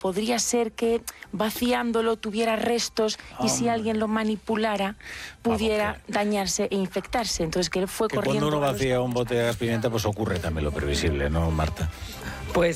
podría ser que vaciándolo tuviera restos y si alguien lo manipulara pudiera dañarse e infectarse. Entonces que él fue corriendo. Cuando uno vacía un bote de gas pimienta, pues ocurre también lo previsible, ¿no, Marta? Pues